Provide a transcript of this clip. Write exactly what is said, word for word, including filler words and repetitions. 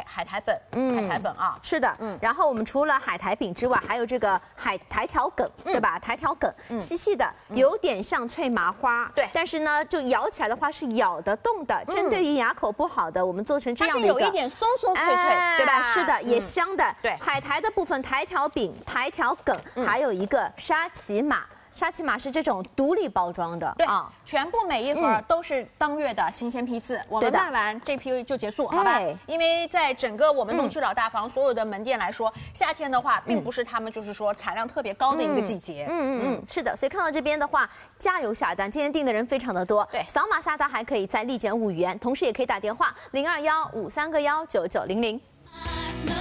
海苔粉， 嗯海苔粉啊， 是的，嗯。然后我们除了海苔饼之外，还有这个海苔条梗，对吧？台条梗，细细的，有点像脆麻花， 对。 但是呢，就咬起来的话是咬得动的。针对于牙口不好的，我们做成这样的一个， 有一点松松脆脆，对吧？ 是的，也香的。 对。 海苔的部分，台条饼、台条梗，还有一个沙琪玛。沙琪玛是这种独立包装的， 对啊，全部每一盒都是当月的新鲜批次，我们卖完这批就结束，好吧？因为在整个我们东区老大房所有的门店来说，夏天的话，并不是他们就是说产量特别高的一个季节。 嗯嗯嗯，是的，所以看到这边的话，加油下单，今天订的人非常的多， 对， 扫码下单还可以再立减五元，同时也可以打电话零二幺五三个幺九九零零。